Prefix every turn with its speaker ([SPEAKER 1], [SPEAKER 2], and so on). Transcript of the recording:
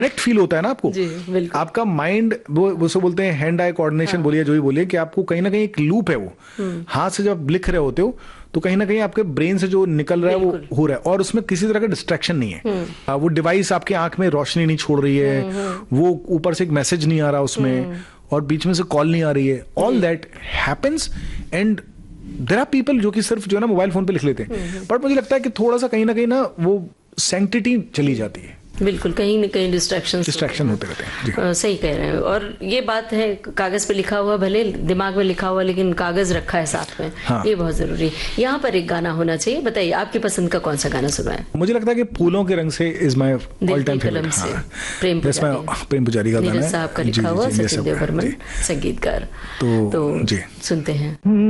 [SPEAKER 1] Connect feel होता है ना आपको,
[SPEAKER 2] जी बिल्कुल।
[SPEAKER 1] आपका माइंड वो उसको बोलते हैं हैंड आई कोऑर्डिनेशन, बोलिए जो भी बोलिए, कि आपको कहीं ना कहीं एक लूप है वो, हाथ से जब लिख रहे होते हो तो कहीं ना कहीं आपके ब्रेन से जो निकल रहा है वो हो रहा है, और उसमें किसी तरह का डिस्ट्रैक्शन नहीं है। वो डिवाइस आपके आंख में रोशनी नहीं छोड़ रही है, वो ऊपर से एक मैसेज नहीं आ रहा उसमें, और बीच में से कॉल नहीं आ रही है। All that happens and there are people जो कि सिर्फ जो है ना मोबाइल फोन पे लिख लेते हैं, बट मुझे लगता है कि थोड़ा सा कहीं ना वो सैंक्टिटी चली जाती है।
[SPEAKER 2] बिल्कुल, कहीं न कहीं डिस्ट्रैक्शन
[SPEAKER 1] होते रहते हैं।
[SPEAKER 2] सही कह रहे हैं। और ये बात है, कागज पे लिखा हुआ भले दिमाग में लिखा हुआ, लेकिन कागज रखा है साथ में। हाँ। ये बहुत जरूरी है। यहाँ पर एक गाना होना चाहिए, बताइए आपकी पसंद का कौन सा गाना सुनाए?
[SPEAKER 1] मुझे लगता है कि फूलों के रंग से is my all time favourite. प्रेम पुजारी का गाना है,
[SPEAKER 2] साहब का लिखा हुआ, सचिन देव बर्मन संगीतकार। तो सुनते हैं।